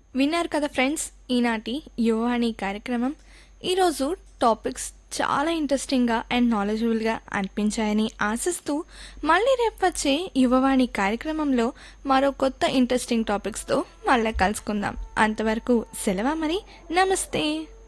విన్నారు కదా ఫ్రెండ్స్, ఈనాటి యువవాణి కార్యక్రమం. ఈరోజు టాపిక్స్ చాలా ఇంట్రెస్టింగ్గా అండ్ నాలెడ్జబుల్గా అనిపించాయని ఆశిస్తూ మళ్ళీ రేపు వచ్చే యువవాణి కార్యక్రమంలో మరో కొత్త ఇంట్రెస్టింగ్ టాపిక్స్తో మళ్ళీ కలుసుకుందాం. అంతవరకు సెలవు మరి. నమస్తే.